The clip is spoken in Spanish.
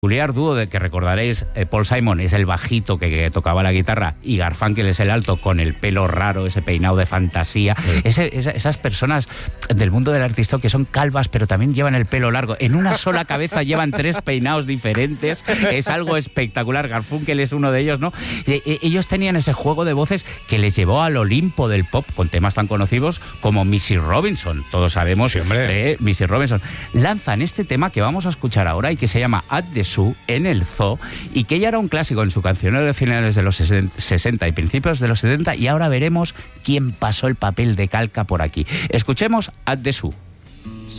peculiar dúo de que recordaréis, Paul Simon es el bajito que tocaba la guitarra y Garfunkel es el alto con el pelo raro, ese peinado de fantasía. Esas personas del mundo del artista que son calvas pero también llevan el pelo largo. En una sola cabeza llevan 3 peinados diferentes. Es algo espectacular. Garfunkel es uno de ellos, ¿no? Ellos tenían ese juego de voces que les llevó al Olimpo del pop con temas tan conocidos como Missy Robinson. Todos sabemos de Missy Robinson. Lanzan este tema que vamos a escuchar ahora y que se llama At the Zoo, en el zoo, y que ya era un clásico en su cancionero de finales de los 60 y principios de los 70, y ahora veremos quién pasó el papel de calca por aquí. Escuchemos At the Zoo.